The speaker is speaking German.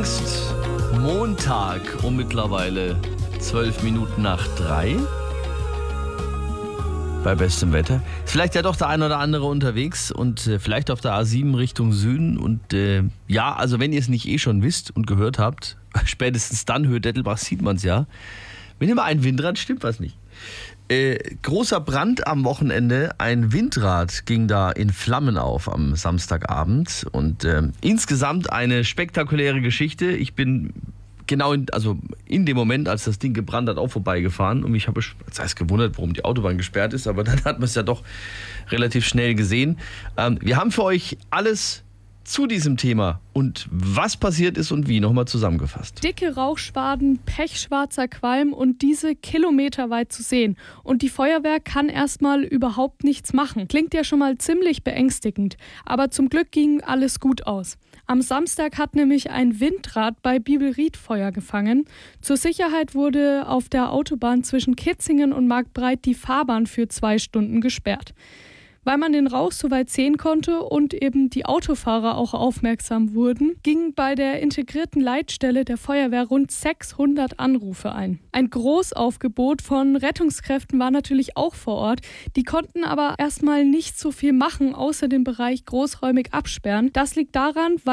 Pfingstmontag um mittlerweile 12 Minuten nach 3. Bei bestem Wetter. Ist vielleicht ja doch der ein oder andere unterwegs und vielleicht auf der A7 Richtung Süden. Und also wenn ihr es nicht schon wisst und gehört habt, spätestens dann, Höhe Dettelbach sieht man es ja. Wenn ihr mal ein Windrad, stimmt was nicht. Großer Brand am Wochenende. Ein Windrad ging da in Flammen auf am Samstagabend. Und insgesamt eine spektakuläre Geschichte. Ich bin genau in dem Moment, als das Ding gebrannt hat, auch vorbeigefahren. Und mich habe gewundert, warum die Autobahn gesperrt ist. Aber dann hat man es ja doch relativ schnell gesehen. Wir haben für euch alles zu diesem Thema und was passiert ist und wie nochmal zusammengefasst. Dicke Rauchschwaden, pechschwarzer Qualm und diese kilometerweit zu sehen. Und die Feuerwehr kann erstmal überhaupt nichts machen. Klingt ja schon mal ziemlich beängstigend. Aber zum Glück ging alles gut aus. Am Samstag hat nämlich ein Windrad bei Bibelried Feuer gefangen. Zur Sicherheit wurde auf der Autobahn zwischen Kitzingen und Marktbreit die Fahrbahn für 2 Stunden gesperrt. Weil man den Rauch so weit sehen konnte und eben die Autofahrer auch aufmerksam wurden, gingen bei der integrierten Leitstelle der Feuerwehr rund 600 Anrufe ein. Ein Großaufgebot von Rettungskräften war natürlich auch vor Ort. Die konnten aber erstmal nicht so viel machen, außer den Bereich großräumig absperren. Das liegt daran,